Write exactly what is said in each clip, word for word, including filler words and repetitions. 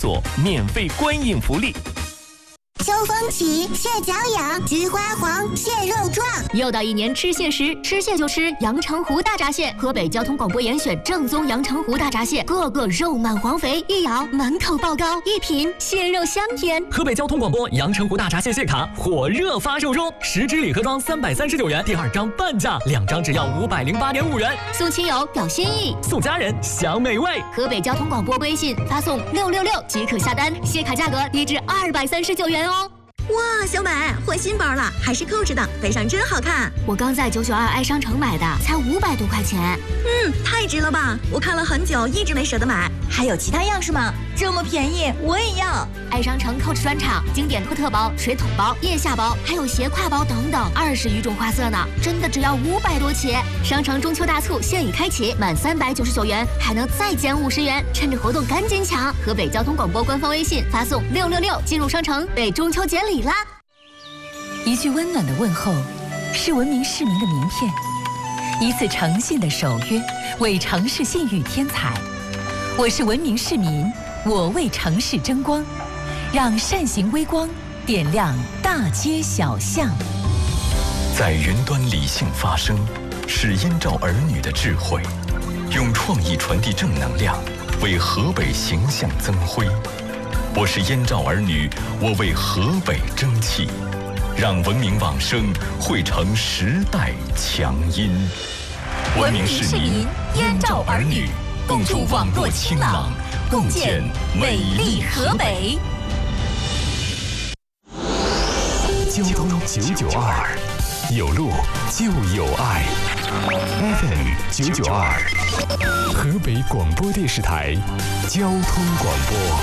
索免费观影福利。 秋风起，蟹脚痒，菊花黄，蟹肉壮。 又到一年吃蟹时，吃蟹就吃阳澄湖大闸蟹。河北交通广播严选正宗阳澄湖大闸蟹，个个肉满黄肥，一咬满口爆膏，一品蟹肉香甜。 河北交通广播阳澄湖大闸蟹蟹卡火热发售中，十支礼盒装三百三十九元，第二张半价，两张只要五百零八点五元。 送亲友表心意， 送家人享美味。 河北交通广播微信发送六六六即可下单，蟹卡价格低至二百三十九元哦。 哇，小美换新包了，还是扣着的，背上真好看。 我刚在九九二爱商城买的，才五百多块钱。 嗯，太值了吧！我看了很久，一直没舍得买。还有其他样式吗？这么便宜，我也要。 爱商城 Coach 专场，经典托特包、水桶包、腋下包，还有斜挎包等等，二十余种花色呢，真的只要五百多起。商城中秋大促现已开启，满三百九十九元还能再减五十元，趁着活动赶紧抢！河北交通广播官方微信发送六六六进入商城，为中秋节礼啦！ 一句温暖的问候，是文明市民的名片；一次诚信的守约，为城市信誉添彩。我是文明市民，我为城市争光，让善行微光点亮大街小巷。 在云端理性发声，是燕赵儿女的智慧，用创意传递正能量，为河北形象增辉。我是燕赵儿女，我为河北争气，让文明往声汇成时代强音。文明市民，燕赵儿女，共筑网络清朗，共建美丽河北。 交通九九二，有路就有爱。F M 九九二，河北广播电视台交通广播。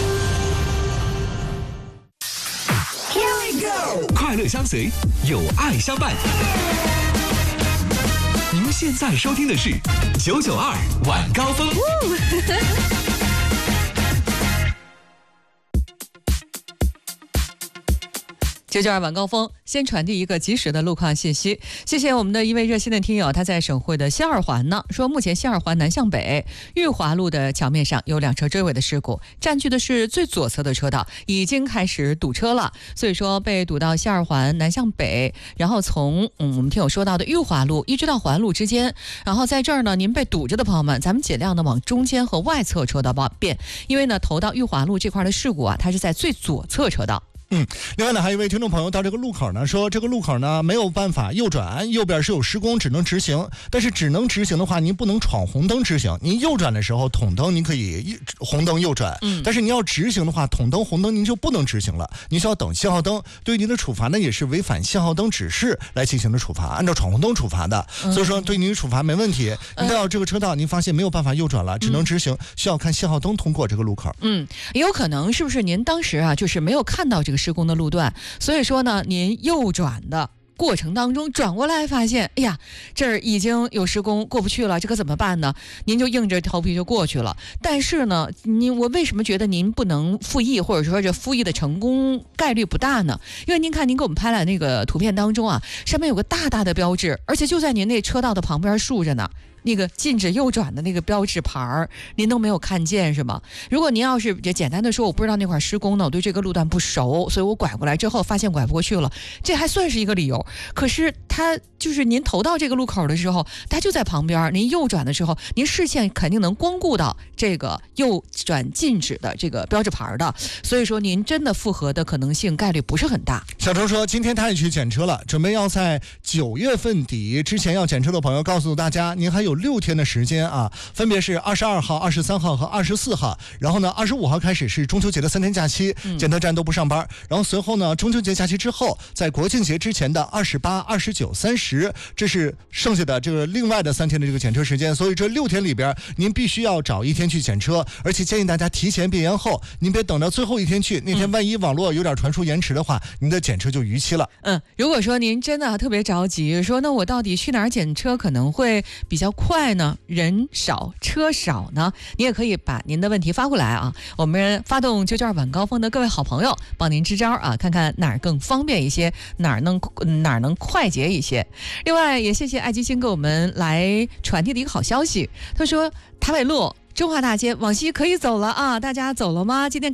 快乐相随，有爱相伴。您现在收听的是九九二晚高峰。 九九二晚高峰，先传递一个及时的路况信息。谢谢我们的一位热心的听友，他在省会的西二环呢，说目前西二环南向北裕华路的桥面上有两车追尾的事故，占据的是最左侧的车道，已经开始堵车了，所以说被堵到西二环南向北，然后从嗯我们听友说到的裕华路一直到环路之间，然后在这儿呢，您被堵着的朋友们，咱们尽量的往中间和外侧车道变，因为呢投到裕华路这块的事故啊，它是在最左侧车道。 嗯，另外呢，还有一位听众朋友到这个路口呢，说这个路口呢没有办法右转，右边是有施工，只能直行。但是只能直行的话，您不能闯红灯直行。您右转的时候，统灯您可以红灯右转，嗯，但是您要直行的话，统灯红灯您就不能直行了，您需要等信号灯。对您的处罚呢，也是违反信号灯指示来进行的处罚，按照闯红灯处罚的。嗯、所以说对您的处罚没问题。您到这个车道，您发现没有办法右转了，只能直行，需要看信号灯通过这个路口。 嗯，也有可能是不是您当时啊，就是没有看到这个施工的路段，所以说呢，您右转的过程当中转过来发现，哎呀，这儿已经有施工过不去了，这可怎么办呢？您就硬着头皮就过去了。但是呢，您我为什么觉得您不能复议，或者说这复议的成功概率不大呢？因为您看您给我们拍来那个图片当中啊，上面有个大大的标志，而且就在您那车道的旁边竖着呢。那个禁止右转的那个标志牌儿，您都没有看见是吗？如果您要是也简单的说，我不知道那块施工呢，我对这个路段不熟，所以我拐过来之后发现拐不过去了，这还算是一个理由。可是它就是您投到这个路口的时候，它就在旁边，您右转的时候，您视线肯定能光顾到这个右转禁止的这个标志牌的，所以说您真的复核的可能性概率不是很大。 小程说，今天他也去检车了，准备要在九月份底之前要检车的朋友，告诉大家，您还有六天的时间啊，分别是二十二号、二十三号和二十四号。然后呢，二十五号开始是中秋节的三天假期，检测站都不上班。然后随后呢，中秋节假期之后，在国庆节之前的二十八、二十九、三十，这是剩下的这个另外的三天的这个检车时间。所以这六天里边，您必须要找一天去检车，而且建议大家提前闭园后，您别等到最后一天去，那天万一网络有点传输延迟的话，您的检车就逾期了。 嗯，如果说您真的特别着急，说那我到底去哪儿检车可能会比较快呢？人少车少呢，你也可以把您的问题发过来啊，我们发动九九二晚高峰的各位好朋友帮您支招啊，看看哪儿更方便一些，哪儿能哪儿能快捷一些。另外也谢谢爱基星给我们来传递的一个好消息，他说台北路中华大街往西可以走了啊，大家走了吗？今天